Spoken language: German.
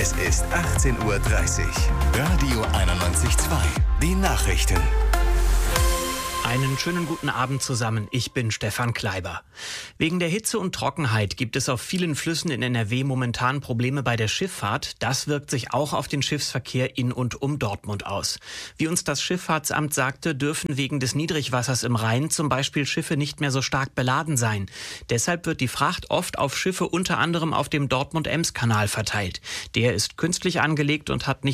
Es ist 18:30 Uhr. Radio 91.2. Die Nachrichten. Einen schönen guten Abend zusammen. Ich bin Stefan Kleiber. Wegen der Hitze und Trockenheit gibt es auf vielen Flüssen in NRW momentan Probleme bei der Schifffahrt. Das wirkt sich auch auf den Schiffsverkehr in und um Dortmund aus. Wie uns das Schifffahrtsamt sagte, dürfen wegen des Niedrigwassers im Rhein zum Beispiel Schiffe nicht mehr so stark beladen sein. Deshalb wird die Fracht oft auf Schiffe unter anderem auf dem Dortmund-Ems-Kanal verteilt. Der ist künstlich angelegt und hat nicht